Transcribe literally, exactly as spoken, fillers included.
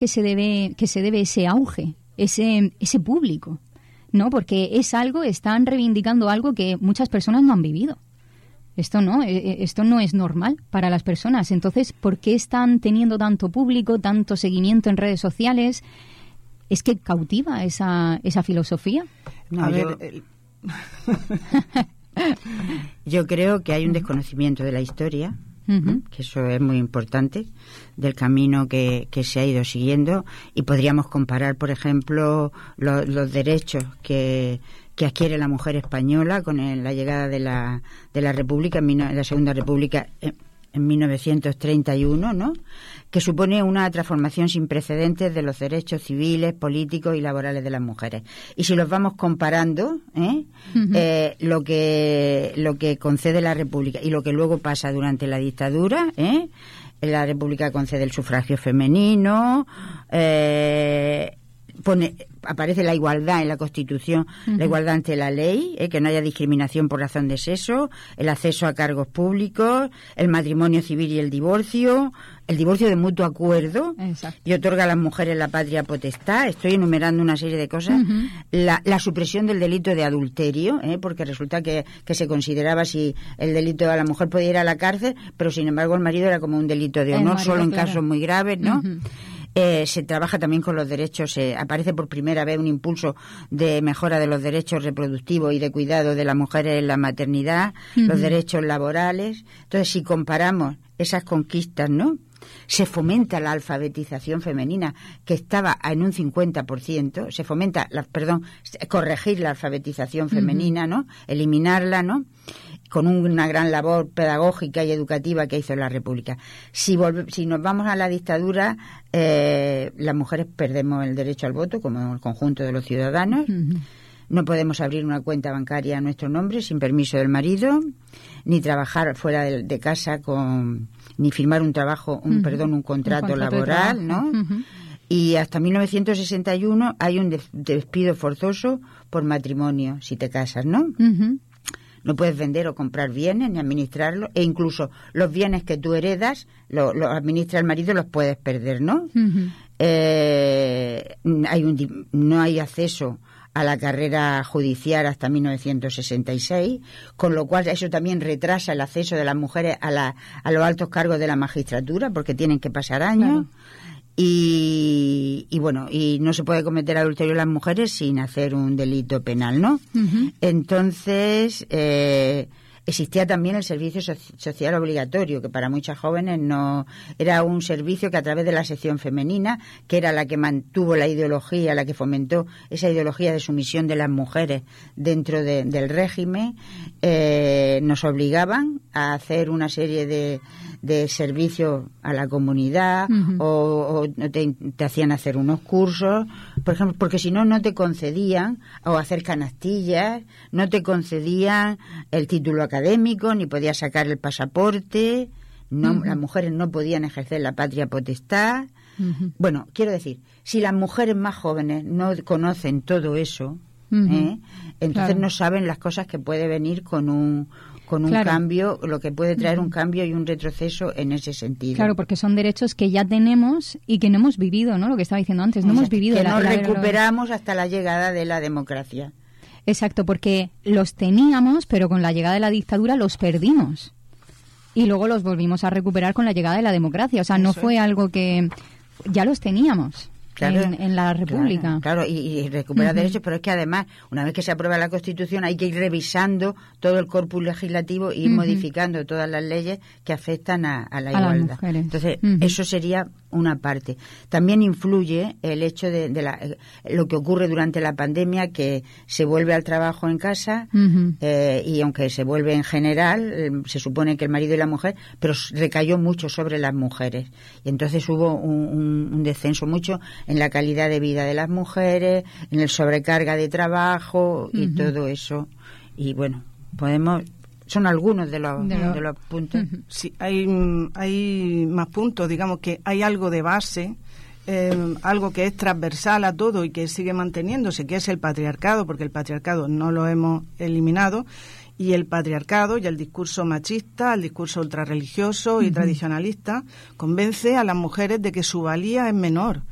que se debe, que se debe ese auge, ese, ese público, ¿no? Porque es algo, están reivindicando algo que muchas personas no han vivido. Esto no, esto no es normal para las personas. Entonces, ¿por qué están teniendo tanto público, tanto seguimiento en redes sociales? ¿Es que cautiva esa, esa filosofía? No, a yo, ver, el... yo creo que hay un desconocimiento de la historia, uh-huh. que eso es muy importante, del camino que, que se ha ido siguiendo, y podríamos comparar, por ejemplo, lo, los derechos que que adquiere la mujer española con el, la llegada de la de la República, en la Segunda República en, en mil novecientos treinta y uno, ¿no? Que supone una transformación sin precedentes de los derechos civiles, políticos y laborales de las mujeres. Y si los vamos comparando, ¿eh? Uh-huh. eh, lo que lo que concede la República y lo que luego pasa durante la dictadura, ¿eh? La República concede el sufragio femenino, eh, pone aparece la igualdad en la Constitución, uh-huh. la igualdad ante la ley, eh, que no haya discriminación por razón de sexo, el acceso a cargos públicos, el matrimonio civil y el divorcio, el divorcio de mutuo acuerdo. Exacto. Y otorga a las mujeres la patria potestad. Estoy enumerando una serie de cosas. Uh-huh. La, la supresión del delito de adulterio, eh, porque resulta que, que se consideraba si el delito a la mujer podía ir a la cárcel, pero sin embargo el marido era como un delito de honor, marido, solo en claro. casos muy graves, ¿no? Uh-huh. Eh, se trabaja también con los derechos, eh, aparece por primera vez un impulso de mejora de los derechos reproductivos y de cuidado de las mujeres en la maternidad, uh-huh. los derechos laborales. Entonces, si comparamos esas conquistas, ¿no? Se fomenta la alfabetización femenina, que estaba en un cincuenta por ciento, se fomenta, la, perdón, corregir la alfabetización femenina, ¿no? Eliminarla, ¿no? Con una gran labor pedagógica y educativa que hizo la República. Si, volve, si nos vamos a la dictadura, eh, las mujeres perdemos el derecho al voto, como el conjunto de los ciudadanos. Uh-huh. No podemos abrir una cuenta bancaria a nuestro nombre sin permiso del marido, ni trabajar fuera de, de casa con, ni firmar un trabajo, un uh-huh. perdón, un contrato, un contrato laboral, ¿no? Uh-huh. Y hasta mil novecientos sesenta y uno hay un des, despido forzoso por matrimonio, si te casas, ¿no? Uh-huh. No puedes vender o comprar bienes ni administrarlos, e incluso los bienes que tú heredas, los lo administra el marido, los puedes perder, ¿no? Uh-huh. Eh, hay un, no hay acceso a la carrera judicial hasta mil novecientos sesenta y seis, con lo cual eso también retrasa el acceso de las mujeres a, la, a los altos cargos de la magistratura, porque tienen que pasar años. Claro. Y, y bueno, y no se puede cometer adulterio en las mujeres sin hacer un delito penal, ¿no? Uh-huh. Entonces, eh, existía también el servicio so- social obligatorio, que para muchas jóvenes no era un servicio que a través de la sección femenina, que era la que mantuvo la ideología, la que fomentó esa ideología de sumisión de las mujeres dentro de, del régimen, eh, nos obligaban a hacer una serie de de servicio a la comunidad, uh-huh. o, o te, te hacían hacer unos cursos, por ejemplo, porque si no, no te concedían, o hacer canastillas, no te concedían el título académico, ni podías sacar el pasaporte, no, uh-huh. las mujeres no podían ejercer la patria potestad. Uh-huh. Bueno, quiero decir, si las mujeres más jóvenes no conocen todo eso, uh-huh. ¿eh? entonces claro. no saben las cosas que puede venir con un con un claro. cambio, lo que puede traer un cambio y un retroceso en ese sentido. Claro, porque son derechos que ya tenemos y que no hemos vivido, ¿no? Lo que estaba diciendo antes, no o sea, hemos vivido. Que la, no la, recuperamos la... hasta la llegada de la democracia. Exacto, porque los teníamos, pero con la llegada de la dictadura los perdimos. Y luego los volvimos a recuperar con la llegada de la democracia. O sea, no Eso fue es. algo que... Ya los teníamos. Claro, en, en la República. Claro, claro y, y recuperar uh-huh. derechos, pero es que además, una vez que se aprueba la Constitución, hay que ir revisando todo el corpus legislativo e ir uh-huh. modificando todas las leyes que afectan a, a la a igualdad. Entonces, uh-huh. eso sería una parte. También influye el hecho de, de la, lo que ocurre durante la pandemia, que se vuelve al trabajo en casa, uh-huh. eh, y aunque se vuelve en general, eh, se supone que el marido y la mujer, pero recayó mucho sobre las mujeres. Y entonces hubo un, un, un descenso mucho en la calidad de vida de las mujeres, en el sobrecarga de trabajo y uh-huh. todo eso. Y bueno, podemos... Son algunos de los, de los, de los puntos. Uh-huh. Sí, hay, hay más puntos. Digamos que hay algo de base, eh, algo que es transversal a todo y que sigue manteniéndose, que es el patriarcado, porque el patriarcado no lo hemos eliminado. Y el patriarcado y el discurso machista, el discurso ultrarreligioso y uh-huh. tradicionalista, convence a las mujeres de que su valía es menor,